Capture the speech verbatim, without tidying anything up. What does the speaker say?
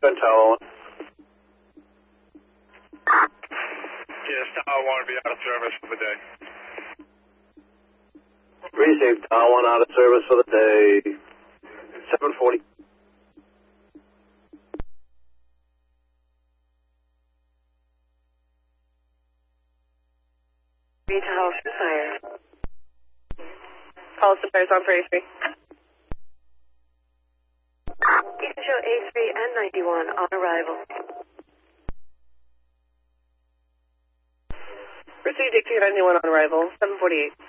Ben Tower one. Yes, Tower one will be out of service for the day. Received Tower one out of service for the day. seven forty. Tower for fire. Call suppliers on for A three. You can show A three and ninety-one on arrival. Received A three and ninety-one on arrival, seven forty-eight.